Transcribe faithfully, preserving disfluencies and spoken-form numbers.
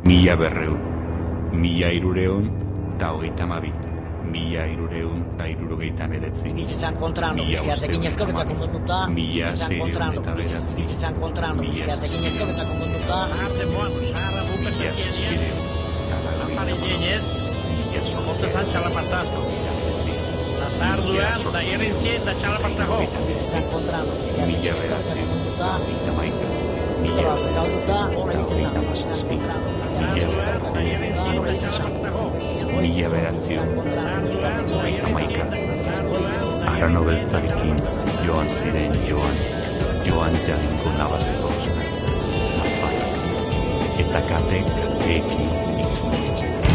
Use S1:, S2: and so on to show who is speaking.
S1: mila berreun, mila hirureun eta hogeita hamabi, mila hirureun eta hirurogeita hemeretzi, mila bosteun eta hamabi, mila seiehun eta bederatzi, mila zazpiehun, mila zazpiehun eta laurogeita hamalau, mila zortziehun eta bederatzi, mila zortziehun eta hirurogeita hemeretzi, mila bederatziehun eta hogeita hamaika, mila bederatziehun eta hogeita hamazazpi, mila bederatziehun eta hogeita zazpi, mila bederatziehun eta hogeita hamaika. Arrano beltzarekin joan ziren joan, joan janinko nabazetoz, nafarak, eta kate kateekin itzuli etxera.